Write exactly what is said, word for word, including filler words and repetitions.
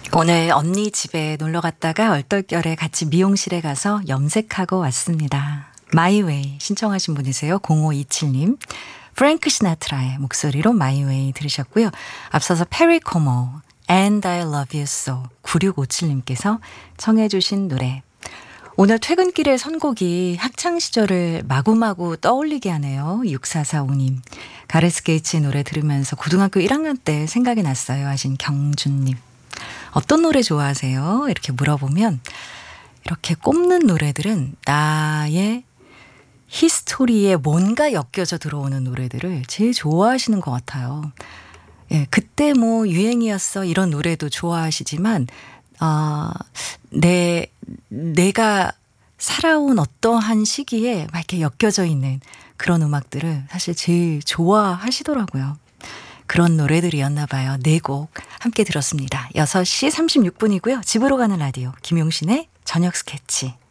오늘 언니 집에 놀러 갔다가 얼떨결에 같이 미용실에 가서 염색하고 왔습니다. 마이웨이 신청하신 분이세요. 공오이칠님. 프랭크 시나트라의 목소리로 마이웨이 들으셨고요. 앞서서 페리 코모 And I Love You So 구육오칠님께서 청해 주신 노래. 오늘 퇴근길의 선곡이 학창시절을 마구마구 떠올리게 하네요. 육사사오님. 가레스 게이츠의 노래 들으면서 고등학교 일 학년 때 생각이 났어요 하신 경준님. 어떤 노래 좋아하세요? 이렇게 물어보면 이렇게 꼽는 노래들은 나의 히스토리에 뭔가 엮여져 들어오는 노래들을 제일 좋아하시는 것 같아요. 예, 그때 뭐 유행이었어 이런 노래도 좋아하시지만 어, 내, 내가 살아온 어떠한 시기에 막 이렇게 엮여져 있는 그런 음악들을 사실 제일 좋아하시더라고요. 그런 노래들이었나 봐요. 네 곡 함께 들었습니다. 여섯 시 삼십육 분이고요. 집으로 가는 라디오 김용신의 저녁 스케치.